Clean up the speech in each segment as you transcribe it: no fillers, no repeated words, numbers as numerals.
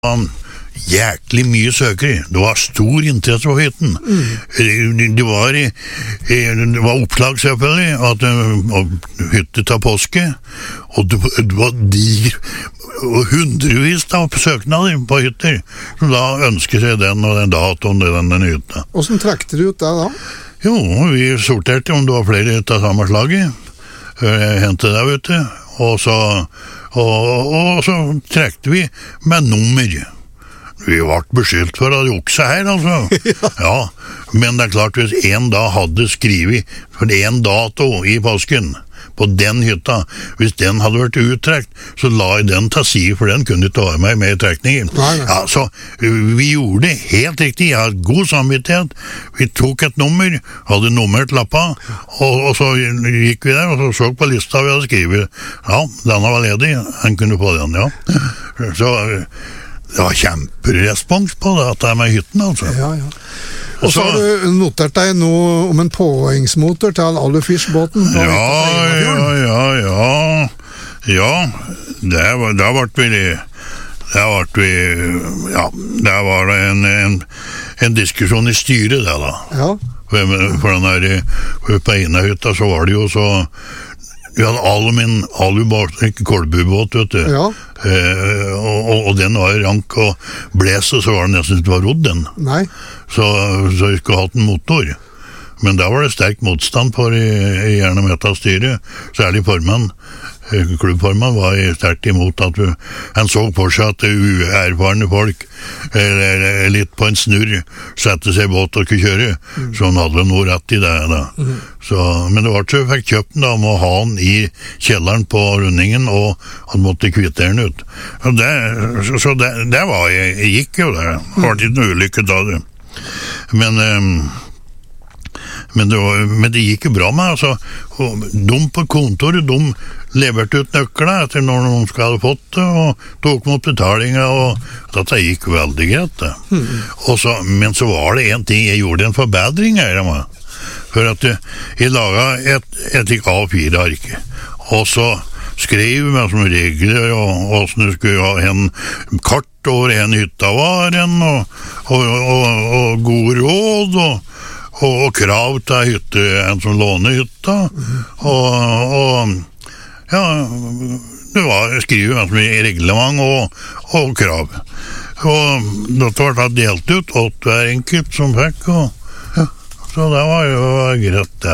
jæklig mye søkere. Det var stor interesse på hytten. Det var oppslag selvfølgelig, at hytte til påske, og det var hundrevis av søknader på hytter, som da ønsker seg den og den datoen og den hytta. Hvordan trekte du ut det da? Jo, vi sorterte om det var flere av samme slaget. Jeg hentet det, vet du. Og så trekte vi med nummer. Vi ble beskyldt for å jukse her, altså. Ja, men det klart, hvis en da hadde skrivet for en dato i påsken på den hytta, hvis den hadde vært uttrekt, så la jeg den til side, for den kunne ikke være med i trekningen. Ja, så vi gjorde det helt riktig. Jeg hadde god samvittighet. Vi tok et nummer, hadde nummert lappa, og så gikk vi der, og så på lista vi hadde skrivet. Ja, denne var ledig, han kunne få den, ja. Så det var kjemperespons på det, at det med hytten, altså. Ja. Og så har du notert deg noe om en påhengsmotor til Alufish-båten. Ja, det var en diskusjon i styret, det da. Ja. For den der, på ene hytta, så var det jo så... Vi hadde kolbubåt, vet du. Ja. Og den var rank og blese, så var det nesten ikke var rodd den. Nei. Så vi skulle hatt en motor. Men da var det sterk motstand på i gjerne metastyret, særlig formann. Klubbformann var sterkt imot at han så på seg at uerfarne folk litt på en snurr sette seg i båt og kunne kjøre, så han hadde noe rett i det da. Så, men det var ikke fikk kjøpt den da, om å ha den i kjelleren på rundingen, og han måtte kvittere den ut. Så det var, jeg gikk jo det. Det var ikke noe ulykke da det. Men det gikk jo bra med, altså. De på kontoret, de leverte ut nøklene etter når noen skal ha fått det, og tok mot betalinga, og dette gikk veldig greit det. Men så var det en ting, jeg gjorde en forbedring her, for at jeg laget et A4-ark, og så skrev med som regler, og hvordan du skulle ha en kart over en hytta var en, og gode råd, og krav til hytte, en som låner hytta, ja, det var skrivet med reglement og krav. Og dette var tatt delt ut, 8 hver enkelt som fikk, ja, så det var jo greit det.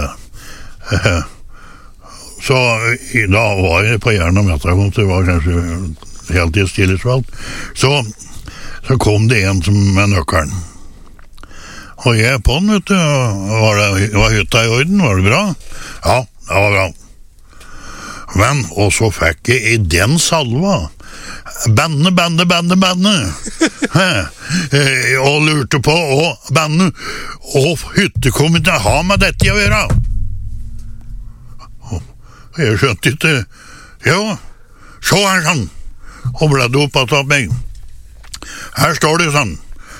Så da var jeg på Jern- og Metakontor, det var kanskje heltidstillitsvalgt, så kom det en som med nøkkelen. Og jeg på den, vet du, var hytta i orden, var det bra? Ja, det var bra. Men, og så fikk jeg i den salva, banne, og lurte på, banne, og hytte kom ikke å ha med dette å gjøre. Jeg skjønte ikke, ja, så her sånn, og bledde opp at meg. Her står det sånn,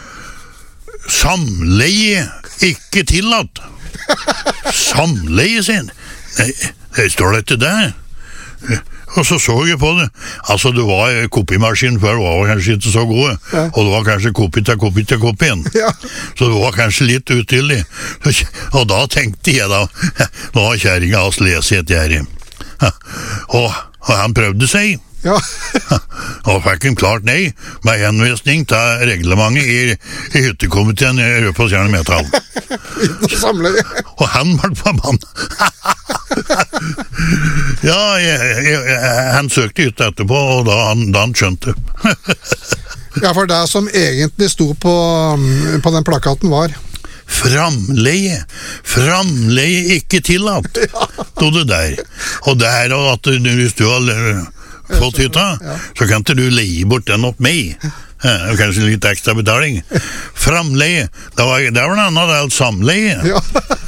samleie ikke tillatt. Samleie sin? Nei, det står det ikke der. Og så jeg på det. Altså, det var kopimaskinen før, var kanskje ikke så gode. Og det var kanskje kopi til kopien. Ja. Så det var kanskje litt utydelig. Og da tenkte jeg da, nå har kjæringen hans lest et gjerde. Og han prøvde seg. Ja. Og fikk en klart nei, med henvisning til reglementet i hyttekomiteen i på Jern- og Metall. Og han ble forbannet. Ja, han søkte hytte etterpå, og da han skjønte. Ja, for det som egentlig sto på den plakaten var Framleie ikke tillatt. Stod det der. Og det her at hvis du har fått hytta, så kan ikke du leie bort den opp meg. Kanskje litt ekstra betaling. Framleie, det var en annen del samleie. Ja.